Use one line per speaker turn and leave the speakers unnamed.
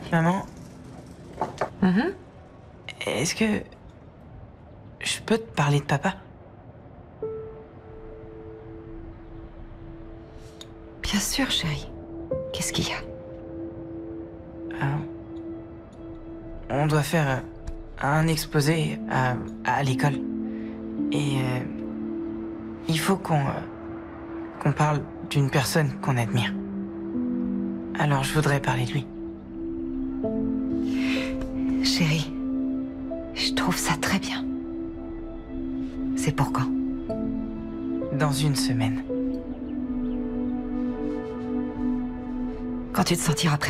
Maman,
Mhm.
est-ce que je peux te parler de papa?
Bien sûr, chérie. Qu'est-ce qu'il y a?
On doit faire un exposé à l'école. Et il faut qu'on parle d'une personne qu'on admire. Alors je voudrais parler de lui.
Chérie, je trouve ça très bien. C'est pour quand?
Dans une semaine.
Quand tu te sentiras prêt.